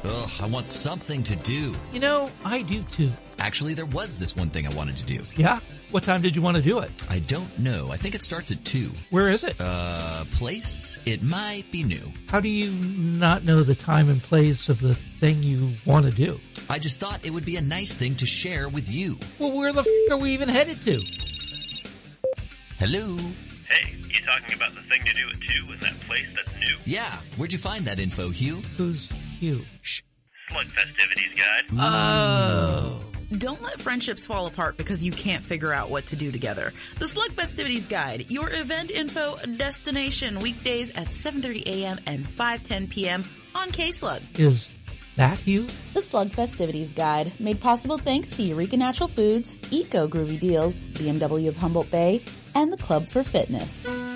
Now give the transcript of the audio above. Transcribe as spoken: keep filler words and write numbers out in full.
Ugh, I want something to do. You know, I do too. Actually, there was this one thing I wanted to do. Yeah? What time did you want to do it? I don't know. I think it starts at two. Where is it? Uh, place? It might be new. How do you not know the time and place of the thing you want to do? I just thought it would be a nice thing to share with you. Well, where the f*** are we even headed to? Hello? Hey, you talking about the thing to do at two in that place that's new? Yeah. Where'd you find that info, Hugh? Who's Hugh? Shh. Slug Festivities Guide. Oh. Don't let friendships fall apart because you can't figure out what to do together. The Slug Festivities Guide, your event info destination, weekdays at seven thirty a.m. and five ten p.m. on K-Slug. Is that Hugh? The Slug Festivities Guide, made possible thanks to Eureka Natural Foods, Eco Groovy Deals, B M W of Humboldt Bay, and the Club for Fitness.